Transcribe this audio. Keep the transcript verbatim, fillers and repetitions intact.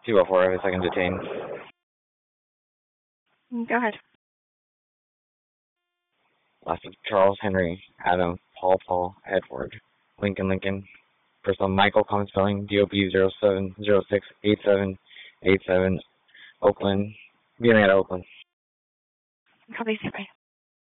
two oh four, I have a second detained. Go ahead. Last is Charles, Henry, Adam, Paul, Paul, Edward, Lincoln, Lincoln. First one, Michael, common spelling, D O B zero seven zero six eight seven eight seven, Oakland, beginning at Oakland. Copy, bye.